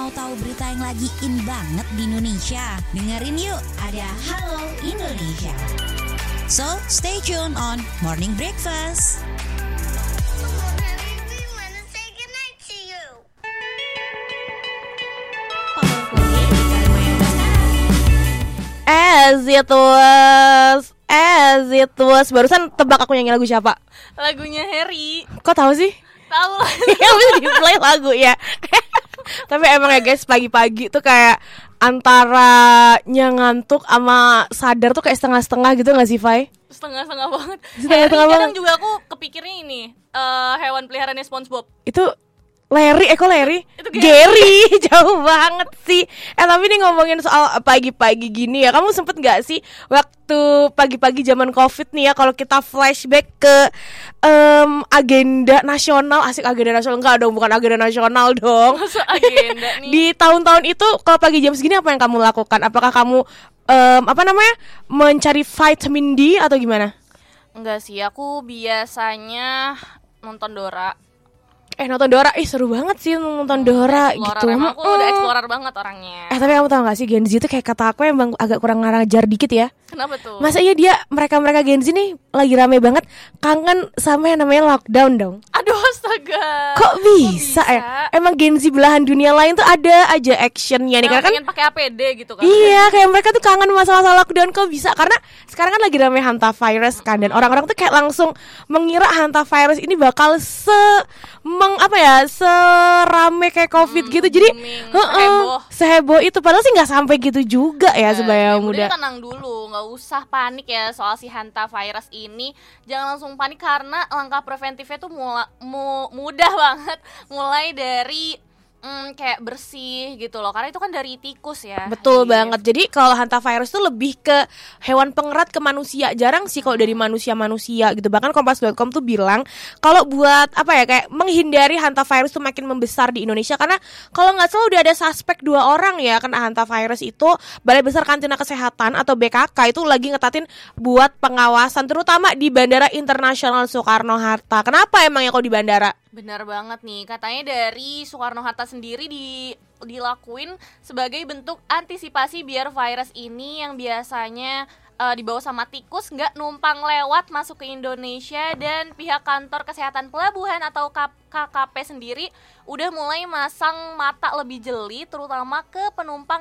Mau tahu berita yang lagi in banget di Indonesia? Dengerin yuk, ada Halo Indonesia. So, stay tuned on Morning Breakfast. As it was. Barusan tebak aku nyanyi lagu siapa? Lagunya Harry. Kok tahu sih? Tahu lah. Ya bisa di play lagu ya. Tapi emang ya guys, pagi-pagi tuh kayak antara ngantuk sama sadar tuh kayak setengah-setengah gitu gak sih, Fai? Setengah-setengah banget. Setengah-setengah Harry, kadang banget. juga aku kepikirnya ini hewan peliharaannya SpongeBob. Itu Larry, kok Larry? Itu Gary, jauh banget sih. Tapi nih ngomongin soal pagi-pagi gini ya, kamu sempet gak sih waktu pagi-pagi zaman COVID nih ya, kalau kita flashback ke agenda nasional, asik agenda nasional, enggak dong, bukan agenda nasional dong. Masa agenda nih? Di tahun-tahun itu kalau pagi jam segini apa yang kamu lakukan? Apakah kamu mencari vitamin D atau gimana? Enggak sih, aku biasanya nonton Dora. Nonton Dora, seru banget sih nonton Dora Explorer, gitu. emang aku udah explorer banget orangnya. Tapi kamu tahu gak sih, Gen Z itu kayak kata aku emang agak kurang ngajar dikit ya. Kenapa tuh? Masa iya mereka Gen Z nih lagi rame banget kangen sama yang namanya lockdown dong. Aduh astaga. Kok bisa ya? Emang Gen Z belahan dunia lain tuh ada aja actionnya nih, karena kan pengen pakai APD gitu kan. iya, kayak mereka tuh kangen masa-masa lockdown. Kok bisa? Karena sekarang kan lagi rame hantavirus kan, dan orang-orang tuh kayak langsung mengira hantavirus ini bakal serame kayak COVID gitu. Jadi seheboh itu. Padahal sih nggak sampai gitu juga ya sebenarnya muda. Tenang dulu, nggak usah panik ya soal si hantavirus ini. Jangan langsung panik karena langkah preventifnya tuh mudah banget. Mulai dari kayak bersih gitu loh, karena itu kan dari tikus ya. Betul banget. Jadi kalau hantavirus tuh lebih ke hewan pengerat ke manusia. Jarang sih kalau dari manusia gitu. Bahkan Kompas.com tuh bilang kalau buat kayak menghindari hantavirus tuh makin membesar di Indonesia, karena kalau nggak salah udah ada suspek 2 orang ya kena hantavirus itu. Balai Besar Karantina Kesehatan atau BKK itu lagi ngetatin buat pengawasan, terutama di Bandara Internasional Soekarno-Hatta. Kenapa emangnya kalau di bandara? Benar banget nih, katanya dari Soekarno-Hatta sendiri dilakuin sebagai bentuk antisipasi biar virus ini yang biasanya dibawa sama tikus nggak numpang lewat masuk ke Indonesia. Dan pihak kantor kesehatan pelabuhan atau KKP sendiri udah mulai masang mata lebih jeli terutama ke penumpang